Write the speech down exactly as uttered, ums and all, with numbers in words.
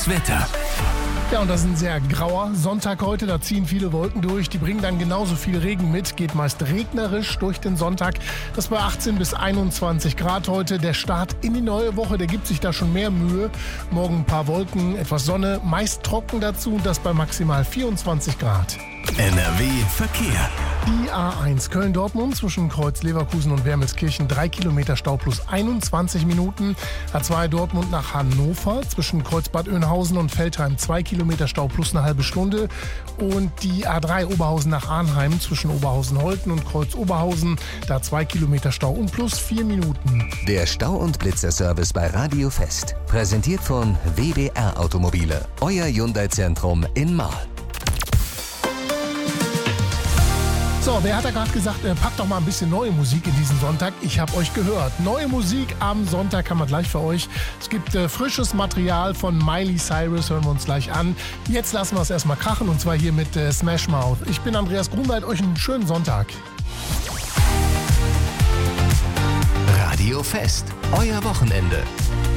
Das Wetter. Ja, und das ist ein sehr grauer Sonntag heute. Da ziehen viele Wolken durch. Die bringen dann genauso viel Regen mit. Geht meist regnerisch durch den Sonntag. Das bei achtzehn bis einundzwanzig Grad heute. Der Start in die neue Woche, der gibt sich da schon mehr Mühe. Morgen ein paar Wolken, etwas Sonne, meist trocken dazu. Das bei maximal vierundzwanzig Grad. N R W Verkehr. Die A eins Köln-Dortmund zwischen Kreuz Leverkusen und Wermelskirchen drei Kilometer Stau plus einundzwanzig Minuten. A zwei Dortmund nach Hannover zwischen Kreuz Bad Oeynhausen und Veltheim zwei Kilometer Stau plus eine halbe Stunde. Und die A drei Oberhausen nach Arnheim zwischen Oberhausen-Holten und Kreuz Oberhausen, da zwei Kilometer Stau und plus vier Minuten. Der Stau- und Blitzerservice bei Radio Fest. Präsentiert von W B R Automobile. Euer Hyundai-Zentrum in Marl. So, wer hat da gerade gesagt, äh, packt doch mal ein bisschen neue Musik in diesen Sonntag? Ich habe euch gehört. Neue Musik am Sonntag haben wir gleich für euch. Es gibt äh, frisches Material von Miley Cyrus, hören wir uns gleich an. Jetzt lassen wir es erstmal krachen und zwar hier mit äh, Smash Mouth. Ich bin Andreas Grunwald, euch einen schönen Sonntag. Radio Fest. Euer Wochenende.